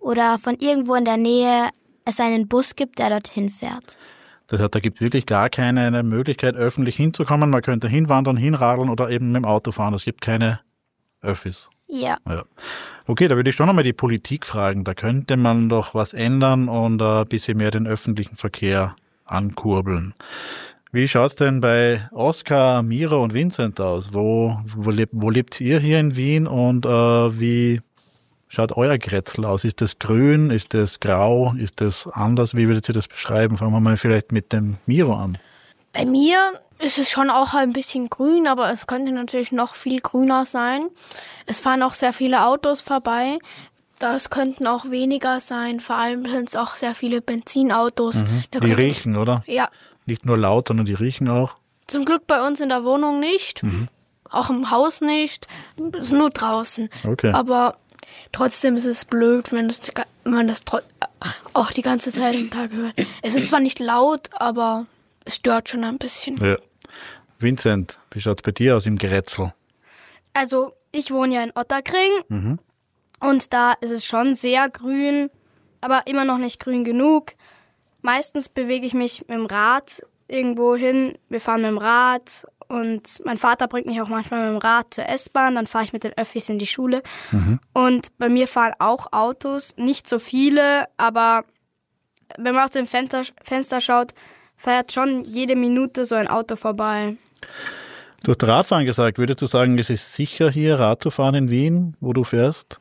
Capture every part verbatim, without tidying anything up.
oder von irgendwo in der Nähe es einen Bus gibt, der dorthin fährt. Das heißt, da gibt es wirklich gar keine Möglichkeit, öffentlich hinzukommen. Man könnte hinwandern, hinradeln oder eben mit dem Auto fahren. Es gibt keine Öffis. Ja. ja. Okay, da würde ich schon nochmal die Politik fragen. Da könnte man doch was ändern und ein bisschen mehr den öffentlichen Verkehr ankurbeln. Wie schaut es denn bei Oskar, Mira und Vincent aus? Wo, wo, lebt, wo lebt ihr hier in Wien und äh, wie schaut euer Grätzl aus? Ist das grün? Ist das grau? Ist das anders? Wie würdet ihr das beschreiben? Fangen wir mal vielleicht mit dem Miro an. Bei mir ist es schon auch ein bisschen grün, aber es könnte natürlich noch viel grüner sein. Es fahren auch sehr viele Autos vorbei. Das könnten auch weniger sein. Vor allem sind es auch sehr viele Benzinautos. Mhm. Da die könnte, riechen, oder? Ja. Nicht nur laut, sondern die riechen auch. Zum Glück bei uns in der Wohnung nicht. Mhm. Auch im Haus nicht. Es ist nur draußen. Okay. Aber trotzdem ist es blöd, wenn, das, wenn man das tro- auch die ganze Zeit am Tag hört. Es ist zwar nicht laut, aber es stört schon ein bisschen. Ja. Vincent, wie schaut es bei dir aus im Grätzl? Also ich wohne ja in Ottakring mhm. und da ist es schon sehr grün, aber immer noch nicht grün genug. Meistens bewege ich mich mit dem Rad irgendwo hin. Wir fahren mit dem Rad und mein Vater bringt mich auch manchmal mit dem Rad zur S-Bahn. Dann fahre ich mit den Öffis in die Schule. Mhm. Und bei mir fahren auch Autos, nicht so viele, aber wenn man aus dem Fenster, Fenster schaut, fährt schon jede Minute so ein Auto vorbei. Du hast Radfahren gesagt. Würdest du sagen, es ist sicher hier Rad zu fahren in Wien, wo du fährst?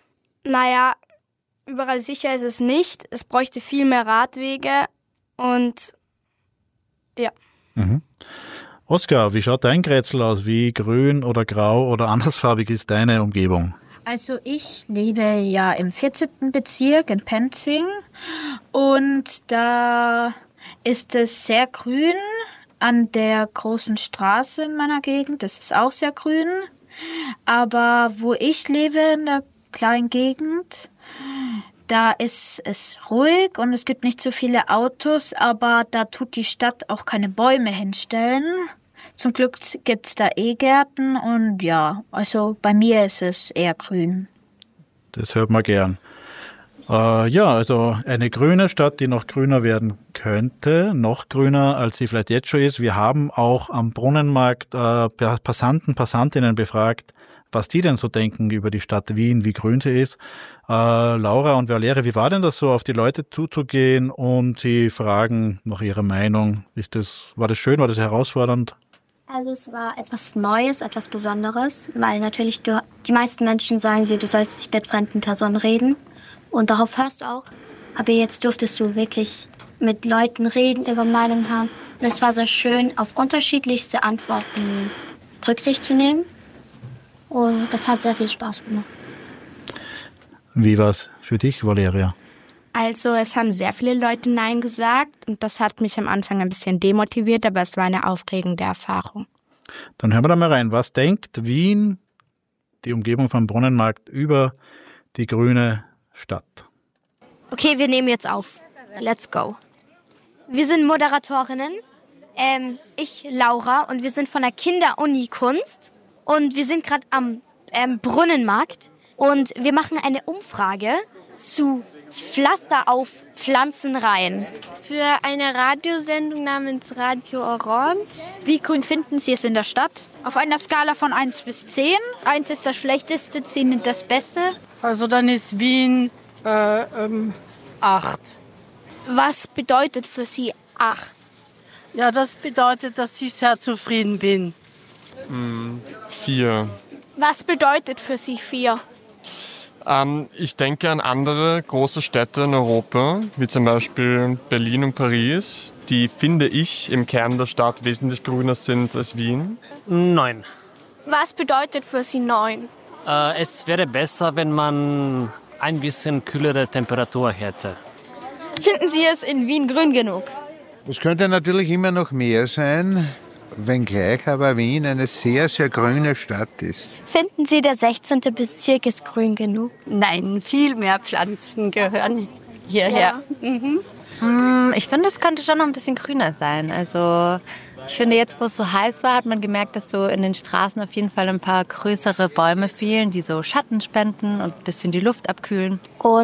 Naja, überall sicher ist es nicht. Es bräuchte viel mehr Radwege und ja. Mhm. Oskar, wie schaut dein Grätzl aus? Wie grün oder grau oder andersfarbig ist deine Umgebung? Also ich lebe ja im vierzehnten Bezirk in Penzing und da ist es sehr grün an der großen Straße in meiner Gegend. Das ist auch sehr grün. Aber wo ich lebe, in der kleinen Gegend, da ist es ruhig und es gibt nicht so viele Autos, aber da tut die Stadt auch keine Bäume hinstellen. Zum Glück gibt es da E-Gärten und ja, also bei mir ist es eher grün. Das hört man gern. Äh, ja, also eine grüne Stadt, die noch grüner werden könnte, noch grüner, als sie vielleicht jetzt schon ist. Wir haben auch am Brunnenmarkt äh, Passanten, Passantinnen befragt, was die denn so denken über die Stadt Wien, wie grün sie ist. Äh, Laura und Valeria, wie war denn das so, auf die Leute zuzugehen und sie fragen nach ihrer Meinung? Ist das, war das schön, war das herausfordernd? Also es war etwas Neues, etwas Besonderes, weil natürlich du, die meisten Menschen sagen dir, du sollst nicht mit fremden Personen reden und darauf hörst du auch. Aber jetzt durftest du wirklich mit Leuten reden, über Meinung haben und es war sehr schön, auf unterschiedlichste Antworten Rücksicht zu nehmen und das hat sehr viel Spaß gemacht. Wie war es für dich, Valeria? Also es haben sehr viele Leute Nein gesagt und das hat mich am Anfang ein bisschen demotiviert, aber es war eine aufregende Erfahrung. Dann hören wir da mal rein. Was denkt Wien, die Umgebung vom Brunnenmarkt, über die grüne Stadt? Okay, wir nehmen jetzt auf. Let's go. Wir sind Moderatorinnen. Ähm, ich, Laura, und wir sind von der Kinderuni Kunst und wir sind gerade am ähm, Brunnenmarkt und wir machen eine Umfrage zu Pflaster auf Pflanzenreihen. Für eine Radiosendung namens Radio Orange. Wie grün finden Sie es in der Stadt? Auf einer Skala von eins bis zehn. eins ist das Schlechteste, zehn das Beste. Also dann ist Wien äh, ähm, acht. Was bedeutet für Sie acht? Ja, das bedeutet, dass ich sehr zufrieden bin. Mm, vier. Was bedeutet für Sie vier? Ähm, ich denke an andere große Städte in Europa, wie zum Beispiel Berlin und Paris, die, finde ich, im Kern der Stadt wesentlich grüner sind als Wien. Neun. Was bedeutet für Sie neun? Äh, es wäre besser, wenn man ein bisschen kühlere Temperatur hätte. Finden Sie es in Wien grün genug? Es könnte natürlich immer noch mehr sein, wenngleich aber Wien eine sehr, sehr grüne Stadt ist. Finden Sie, der sechzehnte Bezirk ist grün genug? Nein, viel mehr Pflanzen gehören hierher. Ja. Mhm. Ich finde, es könnte schon noch ein bisschen grüner sein. Also ich finde, jetzt, wo es so heiß war, hat man gemerkt, dass so in den Straßen auf jeden Fall ein paar größere Bäume fehlen, die so Schatten spenden und ein bisschen die Luft abkühlen. Und